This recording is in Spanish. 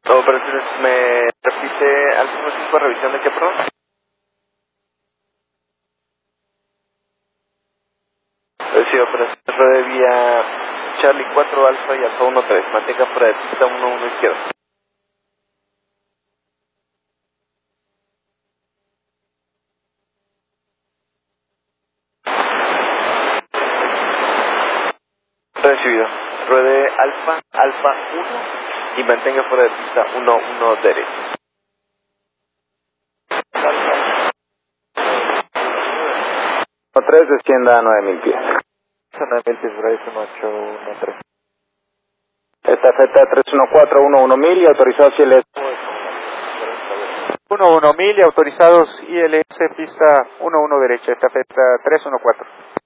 Operaciones, ¿me repite al mismo tiempo revisión de qué, perdón? Sí, operaciones rueda vía Charlie 4 Alfa y Alfa 13. Mantenga fuera de pista 11 izquierda. Recibido. Ruede Alfa, Alfa 1 y mantenga fuera de pista 11 derecho. 3 descienda a 9000 pies. 9000 pies, Bryson 813. Estafeta 314-11 y autorizados ILS. 11.000 y autorizados ILS pista 11 derecha, estafeta 314.